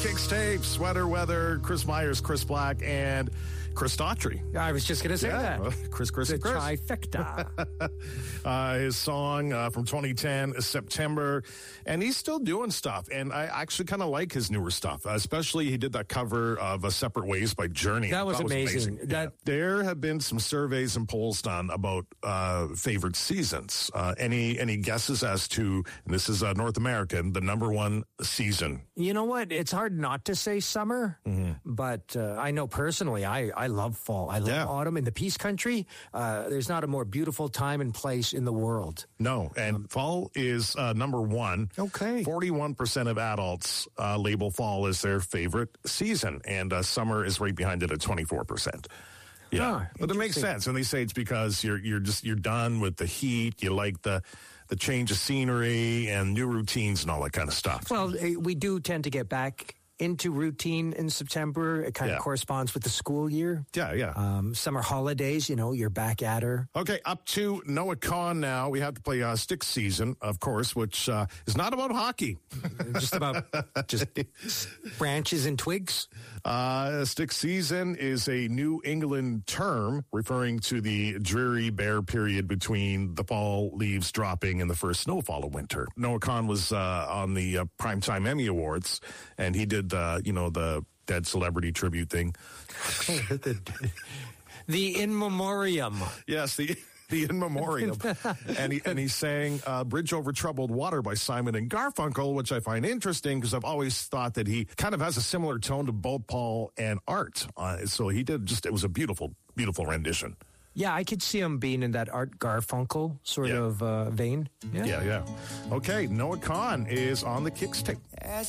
Kicks Tape, Sweater Weather, Chris Myers, Chris Black, and Chris Daughtry. I was just going to say that. Chris, the and Chris. Trifecta. His song from 2010, September, and he's still doing stuff. And I actually kind of like his newer stuff, especially he did that cover of Separate Ways by Journey. That was amazing. There have been some surveys and polls done about favorite seasons. Any guesses as to, and this is North American, the number one season? You know what? It's hard not to say summer, but I know personally I love fall. I love autumn. In the Peace Country, there's not a more beautiful time and place in the world. No, and fall is number one. Okay. 41% of adults label fall as their favorite season, and summer is right behind it at 24%. Yeah, but it makes sense, and they say it's because you're done with the heat. You like the change of scenery and new routines and all that kind of stuff. Well, we do tend to get back into routine in September. It kind of corresponds with the school year. Yeah. Summer holidays, you're back at her. Okay, up to Noah Kahn now. We have to play Stick Season, of course, which is not about hockey. Just about branches and twigs. Stick Season is a New England term referring to the dreary, bare period between the fall leaves dropping and the first snowfall of winter. Noah Kahn was on the Primetime Emmy Awards, and he did the dead celebrity tribute thing. The In Memoriam. Yes, the In Memoriam. and he sang Bridge Over Troubled Water by Simon and Garfunkel, which I find interesting because I've always thought that he kind of has a similar tone to both Paul and Art. So he did it was a beautiful, beautiful rendition. Yeah, I could see him being in that Art Garfunkel sort of vein. Yeah. Okay, Noah Kahn is on the Kicks Tape.